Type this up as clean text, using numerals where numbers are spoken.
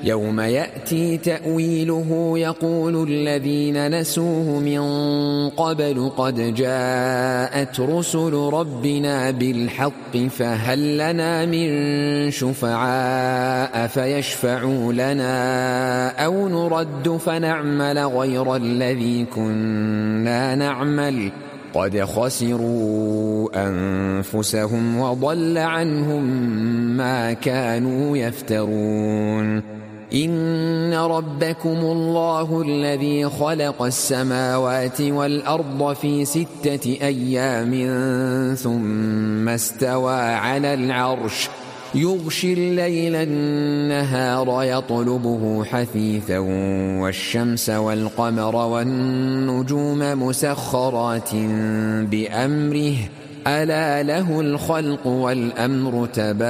يوم يأتي تأويله يقول الذين نسوه من قبل قد جاءت رسل ربنا بالحق فهل لنا من شفعاء فيشفعوا لنا أو نرد فنعمل غير الذي كنا نعمل قد خسروا أنفسهم وضل عنهم ما كانوا يفترون. إن ربكم الله الذي خلق السماوات والأرض في 6 أيام ثم استوى على العرش يغشي الليل النهار يطلبه حثيثا والشمس والقمر والنجوم مسخرات بأمره ألا له الخلق والأمر